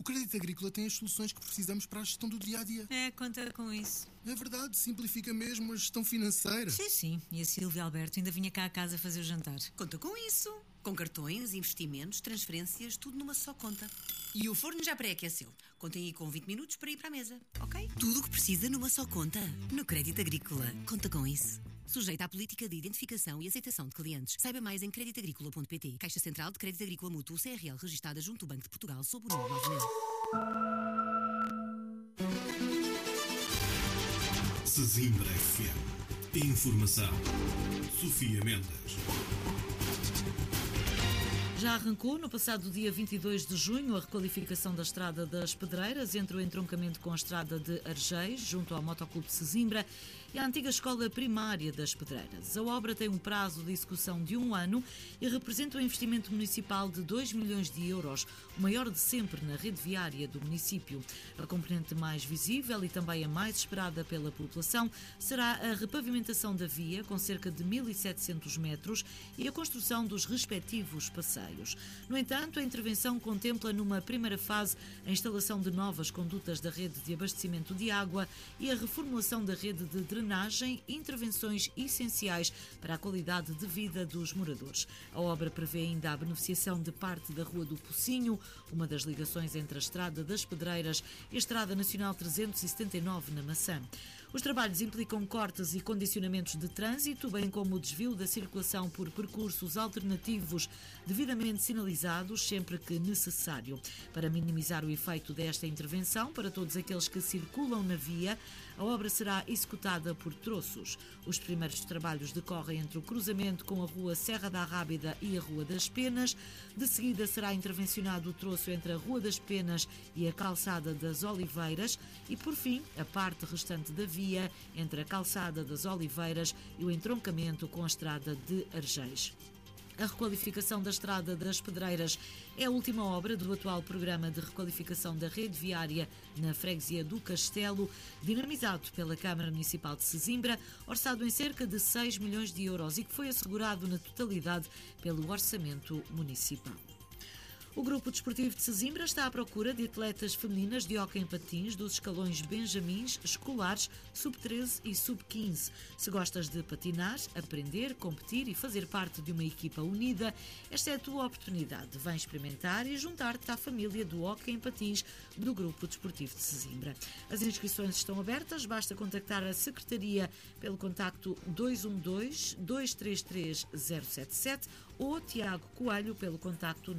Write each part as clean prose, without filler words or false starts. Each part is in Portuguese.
Crédito Agrícola tem as soluções que precisamos para a gestão do dia-a-dia. Conta com isso. É verdade, simplifica mesmo a gestão financeira. Sim. E a Silvia Alberto ainda vinha cá a casa fazer o jantar. Conta com isso. Com cartões, investimentos, transferências, tudo numa só conta. E o forno já pré-aqueceu. Contem aí com 20 minutos para ir para a mesa, ok? Tudo o que precisa numa só conta. No Crédito Agrícola. Conta com isso. Sujeita à política de identificação e aceitação de clientes. Saiba mais em creditagricola.pt. Caixa Central de Crédito Agrícola Mútuo CRL, registada junto ao Banco de Portugal, sob o número 9000. Sesimbra FM. Informação. Sofia Mendes. Já arrancou no passado dia 22 de junho a requalificação da Estrada das Pedreiras entre o entroncamento com a Estrada de Argeis, junto ao Motoclube de Sesimbra, e a antiga Escola Primária das Pedreiras. A obra tem um prazo de execução de 1 ano e representa um investimento municipal de 2 milhões de euros, o maior de sempre na rede viária do município. A componente mais visível e também a mais esperada pela população será a repavimentação da via, com cerca de 1.700 metros, e a construção dos respectivos passeios. No entanto, a intervenção contempla numa primeira fase a instalação de novas condutas da rede de abastecimento de água e a reformulação da rede de drenagem, intervenções essenciais para a qualidade de vida dos moradores. A obra prevê ainda a beneficiação de parte da Rua do Pocinho, uma das ligações entre a Estrada das Pedreiras e a Estrada Nacional 379 na Maçã. Os trabalhos implicam cortes e condicionamentos de trânsito, bem como o desvio da circulação por percursos alternativos devidamente sinalizados sempre que necessário. Para minimizar o efeito desta intervenção para todos aqueles que circulam na via, a obra será executada por troços. Os primeiros trabalhos decorrem entre o cruzamento com a Rua Serra da Rábida e a Rua das Penas. De seguida será intervencionado o troço entre a Rua das Penas e a Calçada das Oliveiras e, por fim, a parte restante da via entre a Calçada das Oliveiras e o entroncamento com a Estrada de Argeis. A requalificação da Estrada das Pedreiras é a última obra do atual programa de requalificação da rede viária na freguesia do Castelo, dinamizado pela Câmara Municipal de Sesimbra, orçado em cerca de 6 milhões de euros e que foi assegurado na totalidade pelo orçamento municipal. O Grupo Desportivo de Sesimbra está à procura de atletas femininas de hóquei em patins dos escalões benjamins, escolares, sub-13 e sub-15. Se gostas de patinar, aprender, competir e fazer parte de uma equipa unida, esta é a tua oportunidade. Vem experimentar e juntar-te à família do hóquei em patins do Grupo Desportivo de Sesimbra. As inscrições estão abertas, basta contactar a Secretaria pelo contacto 212-233-077 ou Tiago Coelho pelo contacto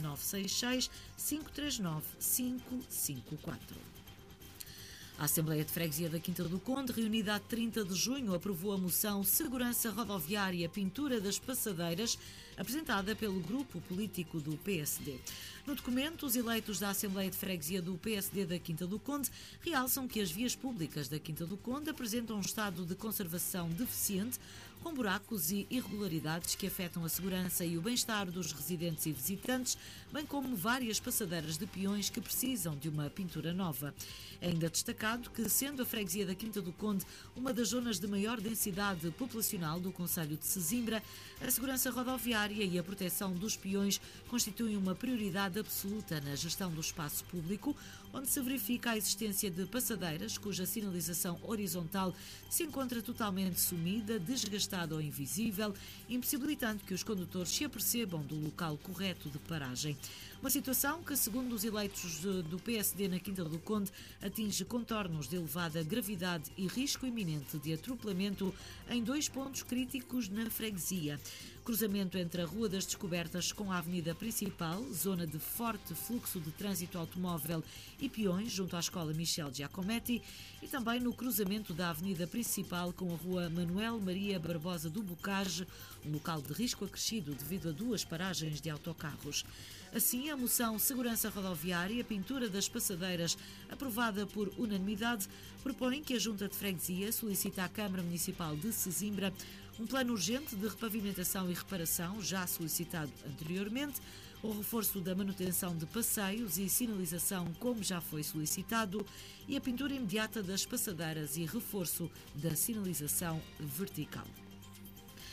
966-539-554. A Assembleia de Freguesia da Quinta do Conde, reunida a 30 de junho, aprovou a moção Segurança Rodoviária Pintura das Passadeiras, apresentada pelo grupo político do PSD. No documento, os eleitos da Assembleia de Freguesia do PSD da Quinta do Conde realçam que as vias públicas da Quinta do Conde apresentam um estado de conservação deficiente, com buracos e irregularidades que afetam a segurança e o bem-estar dos residentes e visitantes, bem como várias passadeiras de peões que precisam de uma pintura nova. É ainda destacado que, sendo a freguesia da Quinta do Conde uma das zonas de maior densidade populacional do concelho de Sesimbra, a segurança rodoviária e a proteção dos peões constituem uma prioridade absoluta na gestão do espaço público, onde se verifica a existência de passadeiras cuja sinalização horizontal se encontra totalmente sumida, desgastada ou invisível, impossibilitando que os condutores se apercebam do local correto de paragem. Uma situação que, segundo os eleitos do PSD na Quinta do Conde, atinge contornos de elevada gravidade e risco iminente de atropelamento em 2 pontos críticos na freguesia. Cruzamento entre a Rua das Descobertas com a Avenida Principal, zona de forte fluxo de trânsito automóvel e peões junto à Escola Michel Giacometti, e também no cruzamento da Avenida Principal com a Rua Manuel Maria Barbosa do Bocage, um local de risco acrescido devido a 2 paragens de autocarros. Assim, a moção Segurança Rodoviária, Pintura das Passadeiras, aprovada por unanimidade, propõe que a Junta de Freguesia solicite à Câmara Municipal de Sesimbra um plano urgente de repavimentação e reparação, já solicitado anteriormente, o reforço da manutenção de passeios e sinalização, como já foi solicitado, e a pintura imediata das passadeiras e reforço da sinalização vertical.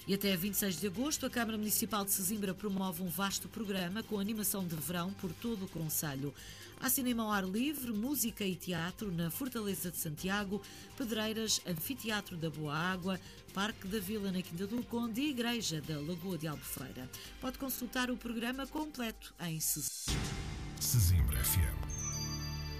E até 26 de agosto, a Câmara Municipal de Sesimbra promove um vasto programa com animação de verão por todo o concelho. Há cinema ao ar livre, música e teatro na Fortaleza de Santiago, Pedreiras, Anfiteatro da Boa Água, Parque da Vila na Quinta do Conde e Igreja da Lagoa de Albufeira. Pode consultar o programa completo em Sesimbra FM.